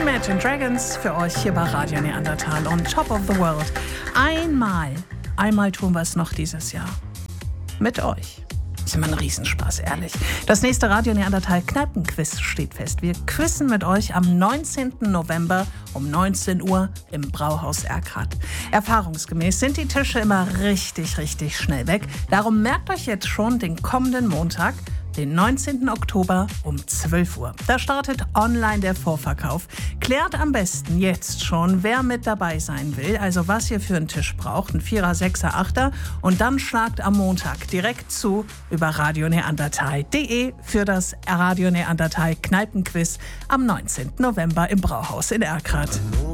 Imagine Dragons für euch hier bei Radio Neandertal und Top of the World. Einmal tun wir es noch dieses Jahr. Mit euch. Ist immer ein Riesenspaß, ehrlich. Das nächste Radio Neandertal Kneipenquiz steht fest. Wir quizzen mit euch am 19. November um 19 Uhr im Brauhaus Erkrath. Erfahrungsgemäß sind die Tische immer richtig schnell weg. Darum merkt euch jetzt schon den kommenden Montag, den 19. Oktober um 12 Uhr. Da startet online der Vorverkauf. Klärt am besten jetzt schon, wer mit dabei sein will, also was ihr für einen Tisch braucht, ein 4er, 6er, 8er, und dann schlagt am Montag direkt zu über radioneandertal.de für das Radio Neandertal Kneipenquiz am 19. November im Brauhaus in Erkrath.